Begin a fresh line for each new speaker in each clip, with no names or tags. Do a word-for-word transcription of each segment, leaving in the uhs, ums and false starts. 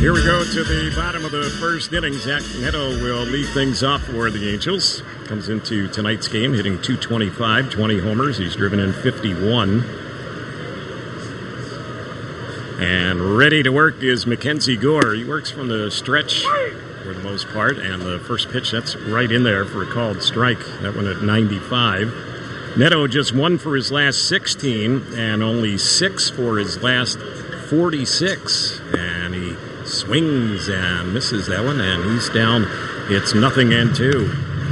Here we go to the bottom of the first inning. Zach Neto will lead things off for the Angels. Comes into tonight's game hitting two twenty-five, twenty homers. He's driven in fifty-one. And ready to work is Mackenzie Gore. He works from the stretch for the most part. And the first pitch, that's right in there for a called strike. That one at ninety-five. Neto just one for his last sixteen and only six for his last forty-six. And he swings and misses that one, and he's down. It's nothing and two.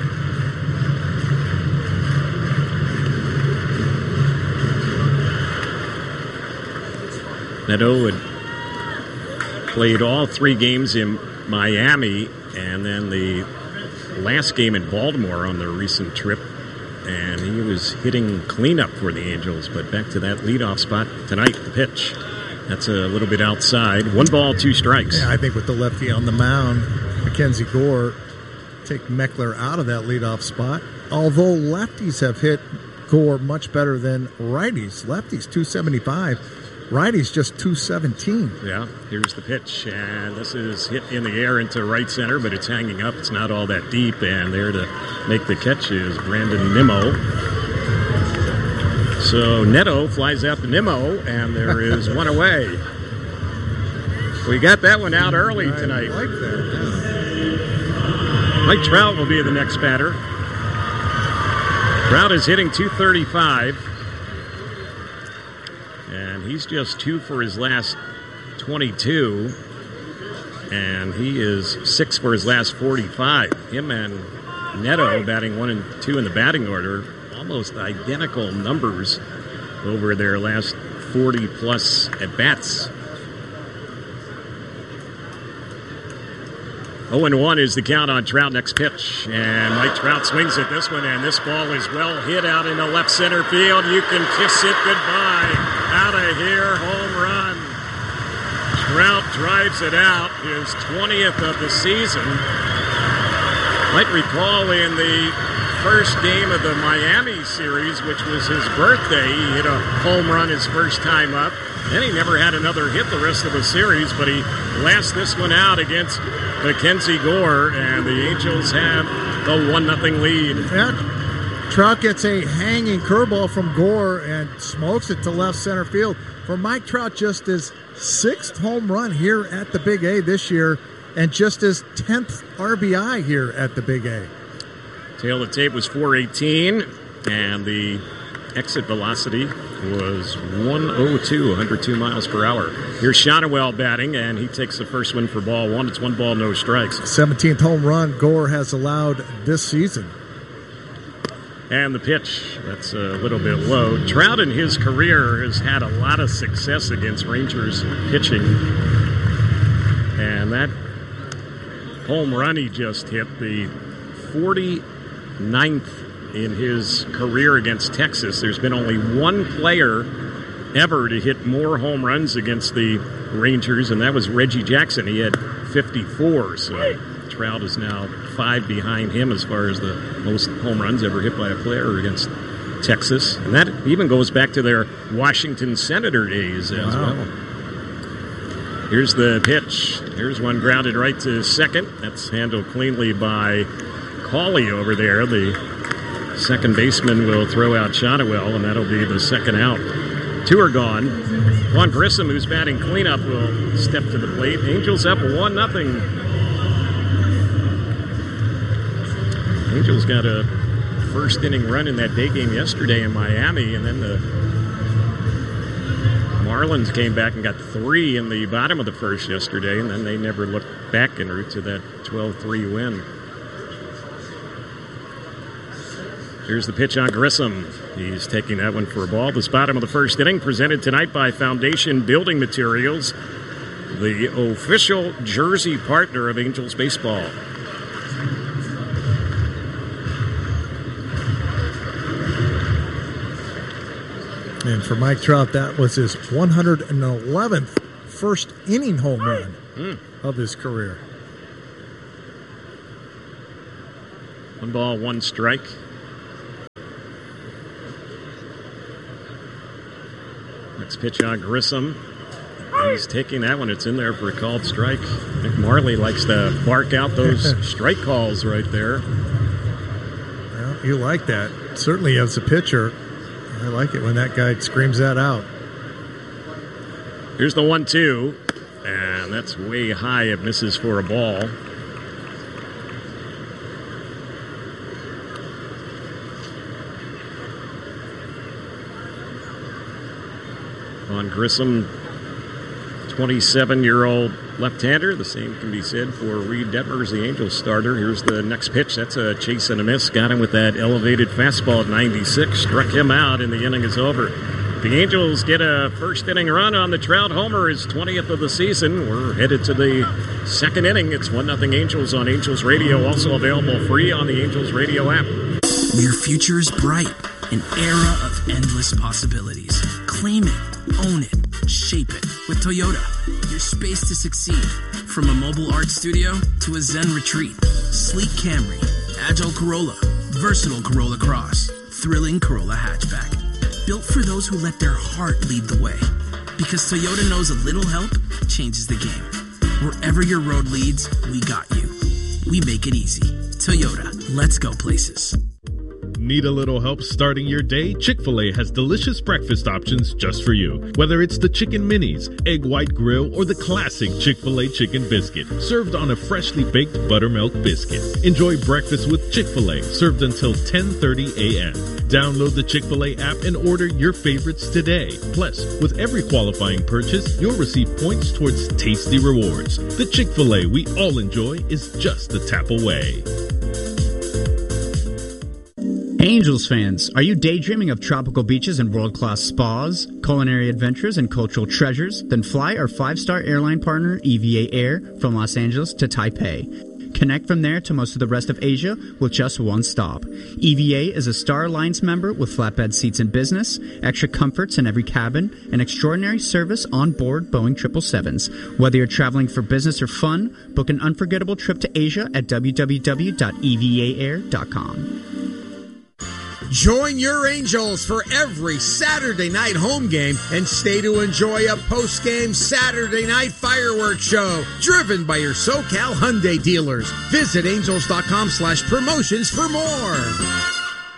Neto had played all three games in Miami, and then the last game in Baltimore on their recent trip, and he was hitting cleanup for the Angels. But back to that leadoff spot tonight, the pitch. That's a little bit outside. One ball, two strikes.
Yeah, I think with the lefty on the mound, Mackenzie Gore take Meckler out of that leadoff spot. Although lefties have hit Gore much better than righties. Lefties two seventy-five, righties just two seventeen.
Yeah, here's the pitch, and this is hit in the air into right center, but it's hanging up. It's not all that deep, and there to make the catch is Brandon Nimmo. So Neto flies out to Nimmo, and there is one away. We got that one out early tonight.
I like that. Yeah.
Mike Trout will be the next batter. Trout is hitting two thirty-five, and he's just two for his last twenty-two, and he is six for his last forty-five. Him and Neto batting one and two in the batting order. Almost identical numbers over their last forty-plus at-bats. oh and one is the count on Trout. Next pitch. And Mike Trout swings at this one, and this ball is well hit out in the left center field. You can kiss it goodbye. Out of here, home run. Trout drives it out, his twentieth of the season. Might recall in the first game of the Miami series, which was his birthday, he hit a home run his first time up. Then he never had another hit the rest of the series, but he lasts this one out against Mackenzie Gore, and the Angels have the one nothing lead.
Yeah. Trout gets a hanging curveball from Gore and smokes it to left center field. For Mike Trout, just his sixth home run here at the Big A this year, and just his tenth R B I here at the Big A.
Tail of the tape was four eighteen, and the exit velocity was one oh two, one hundred two miles per hour. Here's Shotwell batting, and he takes the first one for ball one. It's one ball, no strikes.
seventeenth home run Gore has allowed this season.
And the pitch, that's a little bit low. Trout in his career has had a lot of success against Rangers pitching. And that home run he just hit, the forty-ninth in his career against Texas. There's been only one player ever to hit more home runs against the Rangers, and that was Reggie Jackson. He had fifty-four, so Trout is now five behind him as far as the most home runs ever hit by a player against Texas. And that even goes back to their Washington Senator days as
wow.
well. Here's the pitch. Here's one grounded right to second. That's handled cleanly by Cawley over there. The second baseman will throw out Shotwell, and that'll be the second out. Two are gone. Juan Grissom, who's batting cleanup, will step to the plate. Angels up one nothing. Angels got a first inning run in that day game yesterday in Miami, and then the Marlins came back and got three in the bottom of the first yesterday, and then they never looked back en route to that twelve three win. Here's the pitch on Grissom. He's taking that one for a ball. This bottom of the first inning presented tonight by Foundation Building Materials, the official jersey partner of Angels baseball.
And for Mike Trout, that was his one hundred eleventh first inning home run mm. of his career.
One ball, one strike. Next pitch on Grissom. he's taking that one. It's in there for a called strike. I think Marley likes to bark out those strike calls right there.
Well, you like that. Certainly as a pitcher, I like it when that guy screams that out.
Here's the one two, and that's way high. It misses for a ball. Vaughn Grissom, twenty-seven-year-old left-hander. The same can be said for Reed Detmers, the Angels starter. Here's the next pitch. That's a chase and a miss. Got him with that elevated fastball at ninety-six. Struck him out, and the inning is over. The Angels get a first-inning run on the Trout homer, his twentieth of the season. We're headed to the second inning. It's one nothing Angels on Angels Radio, also available free on the Angels Radio app.
Your future is bright, an era of endless possibilities. Claim it, own it, shape it with Toyota. Your space to succeed. From a mobile art studio to a Zen retreat. Sleek Camry, agile Corolla, versatile Corolla Cross, thrilling Corolla hatchback. Built for those who let their heart lead the way. Because Toyota knows a little help changes the game. Wherever your road leads, we got you. We make it easy. Toyota, let's go places.
Need a little help starting your day? Chick-fil-A has delicious breakfast options just for you. Whether it's the Chicken Minis, Egg White Grill, or the classic Chick-fil-A Chicken Biscuit, served on a freshly baked buttermilk biscuit. Enjoy breakfast with Chick-fil-A, served until ten thirty a.m. Download the Chick-fil-A app and order your favorites today. Plus, with every qualifying purchase, you'll receive points towards tasty rewards. The Chick-fil-A we all enjoy is just a tap away.
Angels fans, are you daydreaming of tropical beaches and world-class spas, culinary adventures, and cultural treasures? Then fly our five-star airline partner, E V A Air, from Los Angeles to Taipei. Connect from there to most of the rest of Asia with just one stop. E V A is a Star Alliance member with flatbed seats in business, extra comforts in every cabin, and extraordinary service on board Boeing triple sevens. Whether you're traveling for business or fun, book an unforgettable trip to Asia at w w w dot e v a air dot com.
Join your Angels for every Saturday night home game and stay to enjoy a post-game Saturday night fireworks show driven by your SoCal Hyundai dealers. Visit angels dot com slash promotions for more.